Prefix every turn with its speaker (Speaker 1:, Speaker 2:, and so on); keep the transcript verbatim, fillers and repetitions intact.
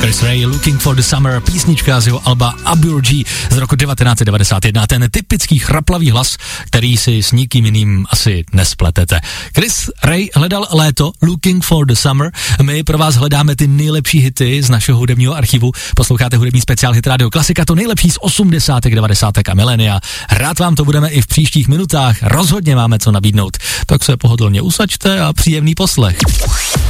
Speaker 1: Chris Ray, Looking for the Summer, písnička z jeho alba Abur G z roku devatenáct set devadesát jedna. Ten typický chraplavý hlas, který si s nikým jiným asi nespletete. Chris Ray hledal léto, Looking for the Summer. My pro vás hledáme ty nejlepší hity z našeho hudebního archivu. Posloucháte hudební speciál Hit Radio Klasika, to nejlepší z osmdesátek, devadesátek a milénia. Rád vám to budeme i v příštích minutách. Rozhodně máme co nabídnout. Tak se pohodlně usaďte a příjemný poslech.